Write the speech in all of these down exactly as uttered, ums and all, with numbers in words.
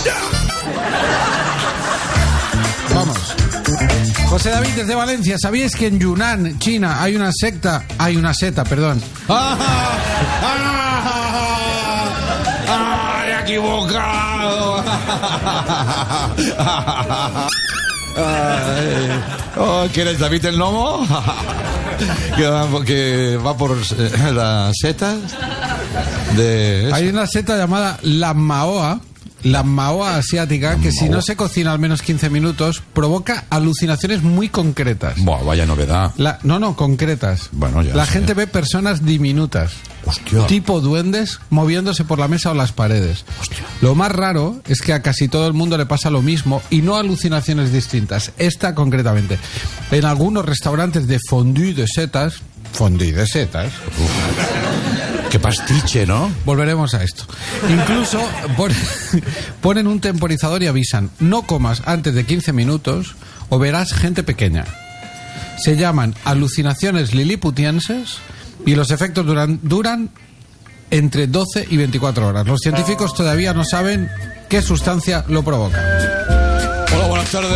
Vamos. José David desde Valencia, ¿sabíais que en Yunnan, China, hay una secta? Hay una seta, perdón. ¡Ah! ¡Ah! ¡Ah! ¡He equivocado! Ay, oh, ¿quieres David el Nomo? que, va, que va por eh, las setas de... Hay una seta llamada la Maoa, la Maoa asiática, que si no se cocina al menos quince minutos, provoca alucinaciones muy concretas. Buah, vaya novedad. La, no, no, concretas. Bueno, ya la sé. gente ve personas diminutas. Hostia. Tipo duendes moviéndose por la mesa o las paredes. Hostia. Lo más raro es que a casi todo el mundo le pasa lo mismo y no alucinaciones distintas. Esta concretamente. En algunos restaurantes de fondue de setas, fondue de setas, Qué pastiche, ¿no? volveremos a esto. Incluso pon- ponen un temporizador y avisan: no comas antes de quince minutos o verás gente pequeña. Se llaman alucinaciones liliputienses y los efectos duran, duran entre doce y veinticuatro horas. Los científicos todavía no saben qué sustancia lo provoca. Hola, buenas tardes.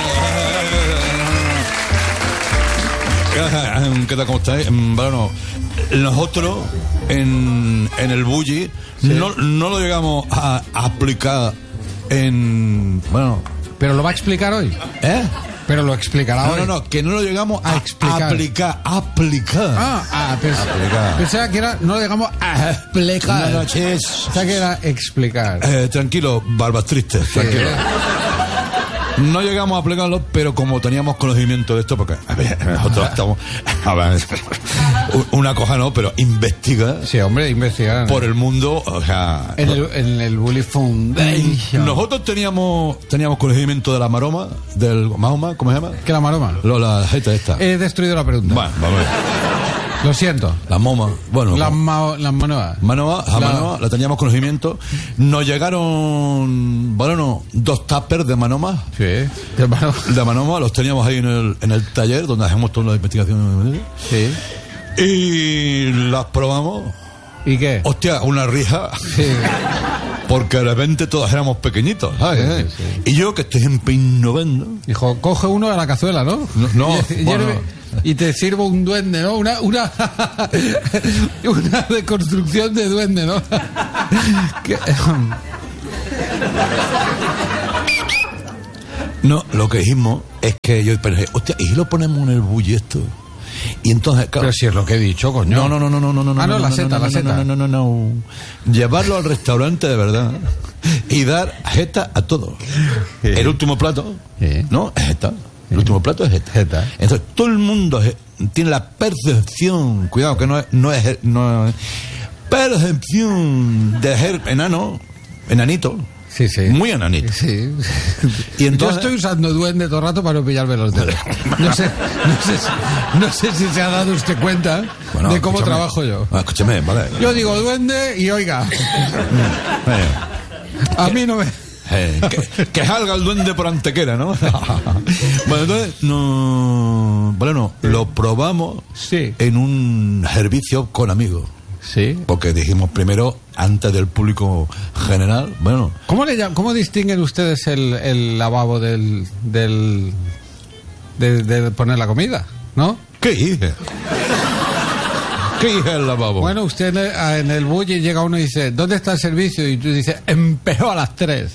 Eh, ¿Qué tal? ¿Cómo estáis? Bueno, nosotros en, en el bully Sí. no, no lo llegamos a, a aplicar en... Bueno, Pero lo va a explicar hoy. ¿eh? Pero lo explicará No, hoy. no, no, que no lo llegamos a, A explicar. aplicar. Aplicar. Ah, ah pens- Aplicar. pensaba que era, no lo llegamos a explicar. No, no, chis. Pensaba que era explicar. Eh, tranquilo, barbas tristes, tranquilo. No llegamos a aplicarlo, pero como teníamos conocimiento de esto, porque a ver, nosotros estamos... A ver, una cosa no, pero investiga Sí, hombre, investigar. por el mundo, o sea... En el, en el Bully Foundation. Nosotros teníamos teníamos conocimiento de la maroma, del Mahoma, ¿cómo se llama? ¿Qué la maroma? Lo, la jeta esta. He destruido la pregunta. Bueno, vamos a ver. Lo siento. La moma, bueno... La, como- mao, la manoa. Manoa, a La- Manoa, la teníamos conocimiento. Nos llegaron, bueno, no, dos tuppers de Manoma. Sí. De mano- De Manoma, los teníamos ahí en el, en el taller donde hacemos todas las investigaciones. Sí. Y las probamos. ¿Y qué? Hostia, una rija. Sí. Porque de repente todos éramos pequeñitos, ¿sabes? Sí, sí, Y yo que estoy empeñando. Dijo, coge uno de la cazuela, ¿no? No, no, y, bueno. hierve- y te sirvo un duende, ¿no? Una, una, una deconstrucción de duende, ¿no? Que- No, lo que dijimos es que yo pensé, hostia, ¿y si lo ponemos en el bully esto? Y entonces, claro, Pero si es lo que he dicho, coño. No, no, no, no, no, no, no. Ah, no, la seta, no, la no, seta. No, no, no, no, no. Llevarlo al restaurante de verdad y dar jeta a todo. Sí. El último plato, Sí. ¿no? Es jeta. El último plato es jeta. Jeta. Entonces, todo el mundo je- tiene la percepción, cuidado, que no es, no es, no es percepción de ser enano, enanito. Sí, sí. Muy enanito. Sí. Y entonces- Yo estoy usando duende todo el rato para no pillarme los dedos. No sé, no sé, si, no sé si se ha dado usted cuenta Bueno, de cómo escúchame. trabajo yo. Ah, escúchame, vale. Yo digo duende y oiga, Eh, a mí no me... Eh, que, que salga el duende por Antequera, ¿no? Bueno, entonces, no, bueno, no, lo probamos Sí. en un servicio con amigos. Sí. Porque dijimos primero, antes del público general, bueno, ¿Cómo, le llam- cómo distinguen ustedes el, el lavabo del... del de, de poner la comida? ¿No? ¿qué dije? ¿Qué dije el lavabo? Bueno, usted en el, a- en el bully llega uno y dice, ¿dónde está el servicio? Y tú dices, empezó a las tres.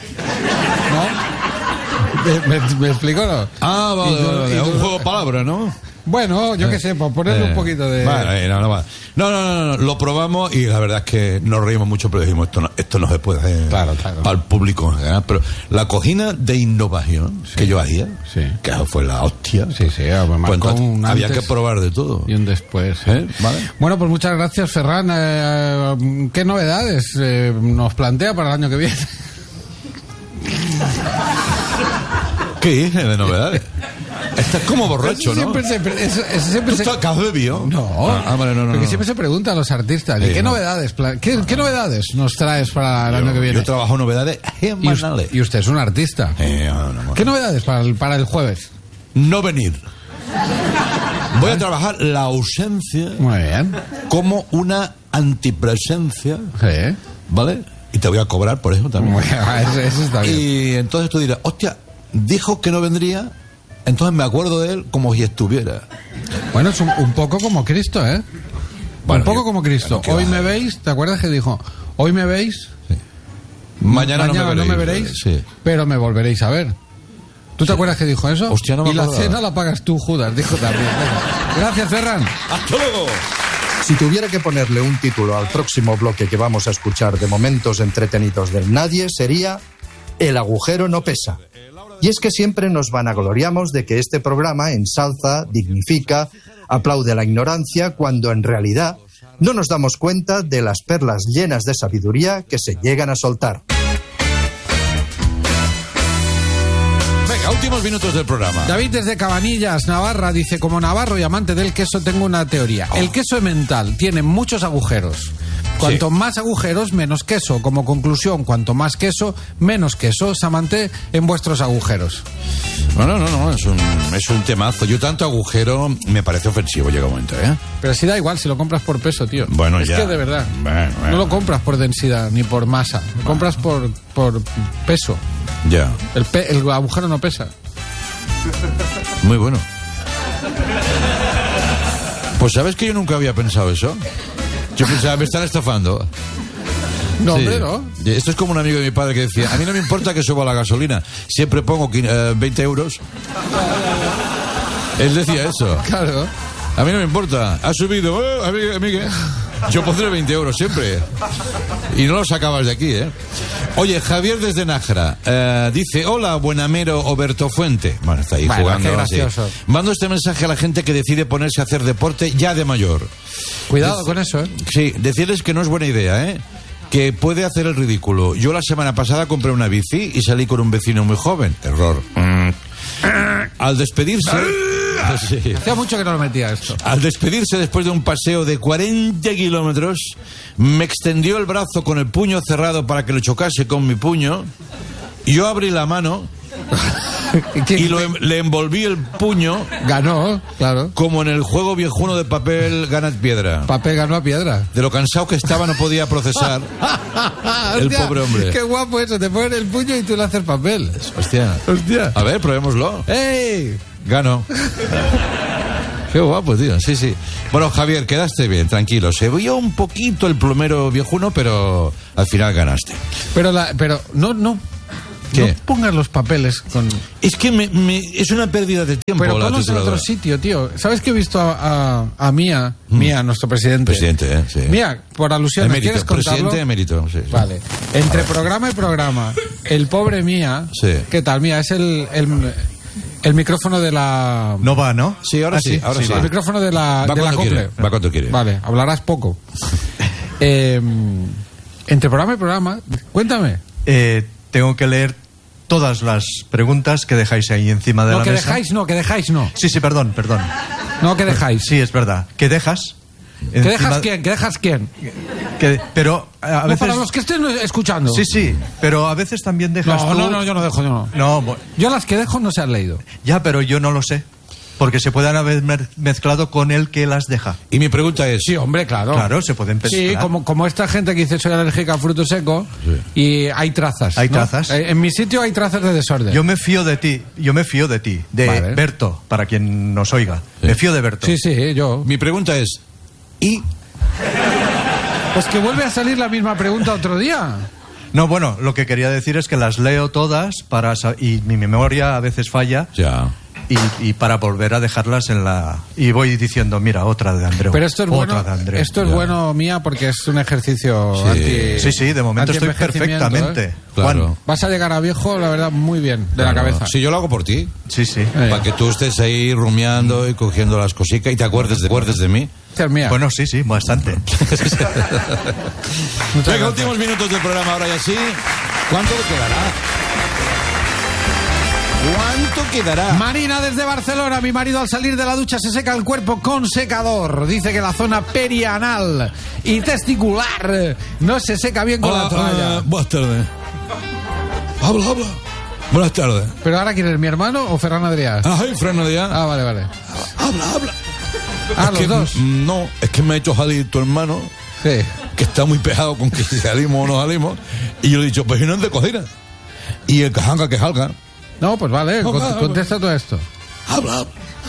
¿No? ¿Me, me, me explico o no? Ah, vale, Y tú- vale, vale, y es tú- un juego de palabras, ¿no? Bueno, yo qué sé, por ponerle Eh, un poquito de... Vale, no, no, vale. no, no, no, no, lo probamos y la verdad es que nos reímos mucho, pero dijimos, esto no, esto no se puede hacer Claro, claro. para el público en general. Pero la cocina de innovación que yo hacía, Sí. que fue la hostia, Sí, sí, me pues marcó entonces un había antes que probar de todo. y un después. sí. ¿Eh? ¿Vale? Bueno, pues muchas gracias, Ferran. Eh, ¿Qué novedades eh, nos plantea para el año que viene? ¿Qué dije de novedades? Estás como borracho, Eso ¿no? siempre se, pre- eso- eso siempre ¿Tú se- estás- que has bebido? No, Ah, ah, vale, no, no, porque no. siempre se pregunta a los artistas, ¿y Sí, qué no. novedades, pla- qué, qué novedades nos traes para el año que viene? Yo trabajo novedades y, us- semanales. y usted es un artista. Eh, no, no, no. ¿Qué novedades para el, para el jueves? No venir. Voy a trabajar la ausencia Muy bien. como una antipresencia, Sí. ¿vale? y te voy a cobrar por eso también. Bueno, eso, eso está bien. Y entonces tú dirás, hostia, dijo que no vendría, entonces me acuerdo de él como si estuviera. Bueno, es un, un poco como Cristo, ¿eh? Bueno, un poco yo- como Cristo. ¿qué Hoy va? me veis, ¿te acuerdas que dijo? Hoy me veis, Mañana, mañana no me veréis. Sí. pero me volveréis a ver. ¿Tú te acuerdas que dijo eso? Hostia, no me y la acordaba. cena la pagas tú, Judas, dijo también. Venga. Gracias, Ferran. ¡Hasta luego! Si tuviera que ponerle un título al próximo bloque que vamos a escuchar de momentos entretenidos del nadie, sería El agujero no pesa. Y es que siempre nos vanagloriamos de que este programa ensalza, dignifica, aplaude la ignorancia, cuando en realidad no nos damos cuenta de las perlas llenas de sabiduría que se llegan a soltar. Venga, últimos minutos del programa. David desde Cabanillas, Navarra, dice: como navarro y amante del queso tengo una teoría. El queso emmental tiene muchos agujeros. Cuanto Sí. más agujeros, menos queso. Como conclusión, cuanto más queso, menos queso. Samante en vuestros agujeros. No, no, no, no, es un, es un temazo. Yo tanto agujero me parece ofensivo, llega un momento, ¿eh? Pero si da igual, si lo compras por peso, tío. Bueno, es ya. que de verdad. Bueno, bueno. No lo compras por densidad ni por masa. Lo compras por, por peso. Ya, El, pe- el agujero no pesa. muy bueno. Pues sabes que yo nunca había pensado eso. Yo pensaba, me están estafando. No, Sí. hombre, ¿no? Esto es como un amigo de mi padre que decía, a mí no me importa que suba la gasolina, siempre pongo quin- eh, veinte euros. Él decía eso. Claro. A mí no me importa, ha subido, eh, a mí, a mí qué. Yo pondré veinte euros siempre. Y no lo sacabas de aquí, ¿eh? Oye, Javier desde Nájera eh, dice: hola, Buenamero Oberto Fuente. Bueno, está ahí Bueno, jugando. qué gracioso. sí. Mando este mensaje a la gente que decide ponerse a hacer deporte ya de mayor. Cuidado Dice- con eso, ¿eh? Sí, decirles que no es buena idea, ¿eh? Que puede hacer el ridículo. Yo la semana pasada compré una bici y salí con un vecino muy joven. Error. Mm. Al despedirse... Sí. Hacía mucho que no lo metía esto. Al despedirse después de un paseo de cuarenta kilómetros, me extendió el brazo con el puño cerrado para que lo chocase con mi puño. Yo abrí la mano y lo em- le envolví el puño Ganó, claro. como en el juego viejuno de papel Ganad Piedra. Papel ganó a piedra. De lo cansado que estaba no podía procesar. El Hostia, pobre hombre. Qué guapo eso. Te ponen el puño y tú le haces papel. Hostia. Hostia. A ver, probémoslo. ¡Ey! Gano. Qué guapo, tío. Sí, sí. Bueno, Javier, quedaste bien, tranquilo. Se veía un poquito el plomero viejuno, pero al final ganaste. Pero, la, pero no, no. ¿Qué? No pongas los papeles con... Es que me, me- es una pérdida de tiempo. Pero la ponlos en tituladora. otro sitio, tío. ¿Sabes que he visto a, a, a Mía? Mía, nuestro presidente. Presidente, ¿eh? Sí. Mía, por alusión, ¿me Emérito, quieres contarlo? presidente emérito. Sí, sí. Vale. Entre programa y programa, el pobre Mía... Sí. ¿Qué tal, Mía? Es el, el, el micrófono de la... No va, ¿no? Sí, ahora Ah, sí, ahora sí. El micrófono de la, Va de la cuando quiere, Cocle. va cuando quiere. Vale, hablarás poco. Eh, entre programa y programa, cuéntame. Eh, tengo que leer todas las preguntas que dejáis ahí encima de No, la que mesa. dejáis, no, que dejáis, no. Sí, sí, perdón, perdón. No, que dejáis. Sí, es verdad. ¿Qué dejas? ¿Que dejas quién? ¿Que dejas quién? Que- pero a No, veces... para los que estén escuchando. Sí, sí, pero a veces también dejas No, tú... no, no, yo no dejo, yo no. No, bo- Yo las que dejo no se han leído. ya, pero yo no lo sé. Porque se pueden haber mer- mezclado con el que las deja. Y mi pregunta es... Sí, hombre, claro. Claro, se pueden Sí, mezclar. como, como esta gente que dice soy alérgica a fruto seco y hay trazas. Hay ¿no? trazas. Eh, En mi sitio hay trazas de desorden. Yo me fío de ti, yo me fío de ti, de Vale. Berto, para quien nos oiga. Me fío de Berto. Sí, sí, yo. Mi pregunta es... ¿Y Pues que vuelve a salir la misma pregunta otro día. No, bueno, lo que quería decir es que las leo todas para sa- y mi memoria a veces falla. Ya... Y, y para volver a dejarlas en la... Y voy diciendo, mira, otra de Andreu. Pero esto es otra bueno, de Andreu. esto es Ya. bueno, Mía, porque es un ejercicio Sí. anti... Sí, sí, de momento estoy anti-envejecimiento, perfectamente. ¿eh? Claro. Juan. Vas a llegar a viejo, la verdad, muy bien, de la Claro. cabeza. Si yo lo hago por ti, Sí, sí. Eh. para que tú estés ahí rumiando y cogiendo las cositas y te acuerdes de, acuerdes de mí. Gracias, Mía. Bueno, sí, sí, bastante. Muchas Venga, gracias. últimos minutos del programa ahora y así. ¿Cuánto le quedará? ¿Cuánto quedará? Marina desde Barcelona, mi marido al salir de la ducha se seca el cuerpo con secador. Dice que la zona perianal y testicular no se seca bien con la toalla. eh, buenas tardes. Habla, habla. Buenas tardes. ¿Pero ahora quién es, mi hermano o Ferran Adrià? Ay, Fernando ya. Ah, vale, vale. Habla, habla. Ah, Es los que, dos. mm, No, es que me ha hecho salir tu hermano Sí. que está muy pegado con que si salimos o no salimos. Y yo le he dicho, pues si no es de cocina. Y el cajanga que salga. No, pues vale, No, cont- habla, contesta todo esto. Habla.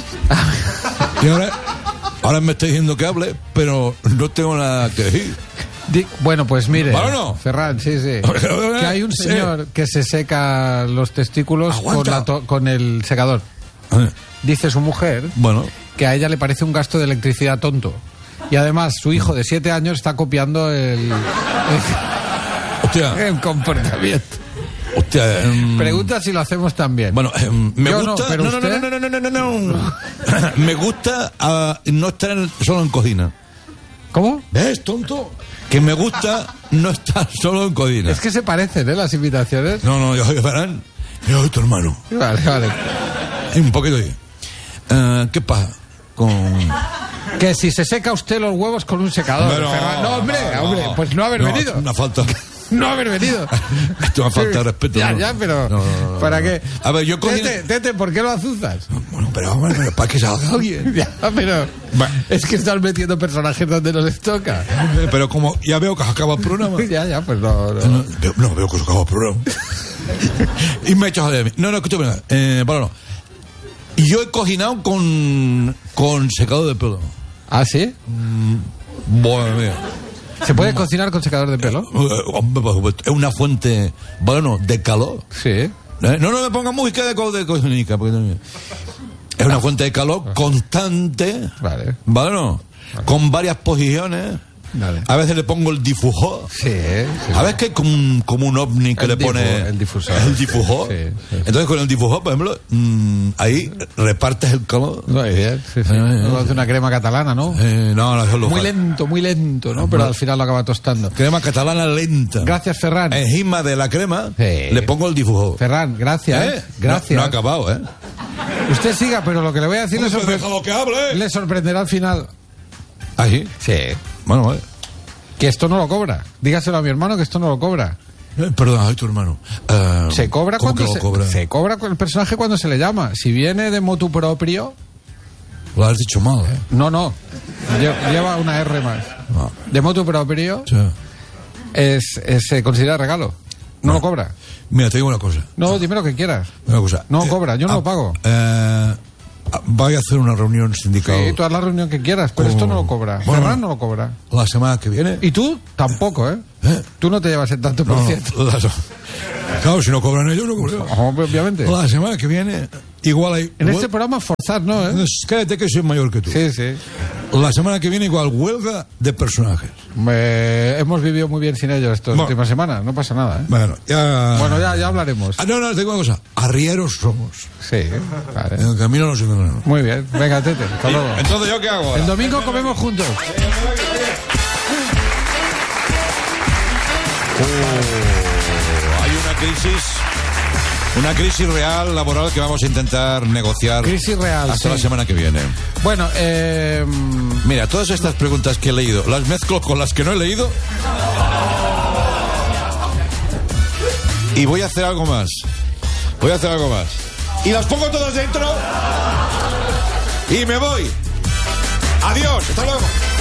Y ahora, ahora me está diciendo que hable, pero no tengo nada que decir. Di- bueno, pues mire, ¿Vale o no? Ferran, sí, sí. Que hay un Sí. señor que se seca los testículos con, Aguanta. la to- con el secador. Dice su mujer Bueno, que a ella le parece un gasto de electricidad tonto. Y además, su hijo de siete años está copiando el, hostia, el comportamiento. hostia. em, Pregunta si lo hacemos también. Bueno, em, me Yo no, gusta. pero no, no, usted- no, no, no, no, no, no, no. Me gusta ah, no estar en- solo en cocina. ¿Cómo? ¿Ves, tonto? Que me gusta no estar solo en cocina. Es que se parecen, ¿eh? Las invitaciones. No, no, yo soy Ferran. Yo soy tu hermano. Vale, vale. Hay un poquito ahí. Eh, ¿Qué pasa con...? Que si se seca usted los huevos con un secador. Pero- Ferran. No, hombre, no, hombre, pues no haber no, venido. es una falta... No haber venido. Esto es una falta de respeto. Ya, ¿no? ya, pero No, no, no, ¿para no. qué? A ver, yo cocino... Tete, Tete, ¿por qué lo azuzas? Bueno, pero, hombre, pero para que salga alguien. Ya, pero es que estás metiendo personajes donde no les toca. Pero como ya veo que se acaba el programa... Ya, ya, pues no. no. No, veo, no, veo que se acaba el programa. Y me he hecho de mí. No, no, escúchame. Eh, bueno, no. Y yo he cocinado con, con secado de pelo. ¿Ah, sí? Bueno, mira. ¿Se puede cocinar con secador de pelo? Eh, hombre, por supuesto. Es una fuente, bueno, de calor. Sí. ¿Eh? No, no me ponga música de, co- de cocinica. Porque no- es una fuente de calor constante. Vale. ¿Vale o no? Con varias posiciones. Vale. A veces le pongo el difusor. Sí, sí. A veces que hay como un, como un ovni que El le difu- pone el difusor. el difusor. Sí, sí. Entonces con el difusor, por ejemplo, mm, ahí repartes el calor. Muy bien, sí, sí. Eh, eh, Luego hace una crema catalana, ¿no? Eh, no, no, eso es lo Muy fácil. lento, muy lento, ¿no? Pero al final lo acaba tostando. Crema catalana lenta. Gracias, Ferran. Encima de la crema Sí. le pongo el difusor. Ferran, gracias. ¿Eh? Gracias. No, no ha acabado, ¿eh? Usted siga, pero lo que le voy a decir le, sorpre- déjalo que hable. le sorprenderá al final. ¿Ah, sí? Sí. Bueno, vale. Que esto no lo cobra. Dígaselo a mi hermano que esto no lo cobra. Eh, perdón, soy tu hermano. Eh, Se cobra ¿cómo cuando que se, lo cobra? se cobra con el personaje cuando se le llama. Si viene de motu propio, Lo has dicho mal, ¿eh? no, no. Lle- Lleva una R más. No. De motu propio Sí. es, es- se considera regalo. No, lo cobra. Mira, te digo una cosa. No, dime lo que quieras. Una cosa. No cobra, yo no ah, lo pago. Eh, ah, voy a hacer una reunión sindical Sí, tú haz la reunión que quieras, pero esto no lo cobra. Bueno. Ferran no lo cobra. la semana que viene. Y tú tampoco, ¿eh? ¿Eh? Tú no te llevas el tanto por No, ciento. la- claro, si no cobran ellos, no cobran. Hombre, obviamente. La semana que viene, igual hay. En huel- este programa forzar, ¿no? ¿Eh? Cállate que soy mayor que tú. Sí, sí. La semana que viene, igual huelga de personajes. Me- hemos vivido muy bien sin ellos estas Bueno. últimas semanas, no pasa nada, ¿eh? Bueno, ya. Bueno, ya, ya hablaremos. Ah, no, no, te digo una cosa. Arrieros somos. Sí, vale. En el camino nos encontramos. Muy bien, venga, Tete, hasta luego. Entonces, ¿yo qué hago ahora? El domingo comemos juntos. Hay una crisis. Una crisis real, laboral, que vamos a intentar negociar. Crisis real, Hasta sí. la semana que viene. Bueno, eh, Mira, todas estas preguntas que he leído, las mezclo con las que no he leído. Y voy a hacer algo más. Voy a hacer algo más. Y las pongo todas dentro. Y me voy. Adiós. Hasta luego.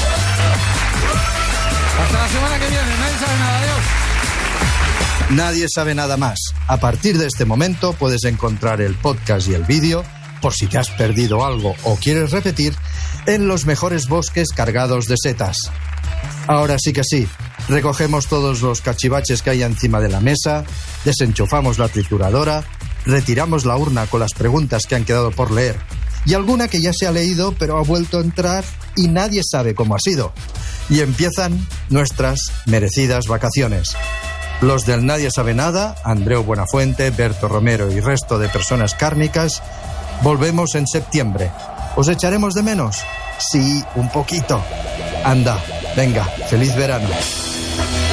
hasta la semana que viene, nadie sabe nada, adiós. Nadie sabe nada más. A partir de este momento puedes encontrar el podcast y el vídeo, por si te has perdido algo o quieres repetir, en los mejores bosques cargados de setas. Ahora sí que sí, recogemos todos los cachivaches que hay encima de la mesa, desenchufamos la trituradora, retiramos la urna con las preguntas que han quedado por leer y alguna que ya se ha leído pero ha vuelto a entrar y nadie sabe cómo ha sido. Y empiezan nuestras merecidas vacaciones. Los del Nadie Sabe Nada, Andreu Buenafuente, Berto Romero y resto de personas cárnicas, volvemos en septiembre. ¿Os echaremos de menos? Sí, un poquito. Anda, venga, feliz verano.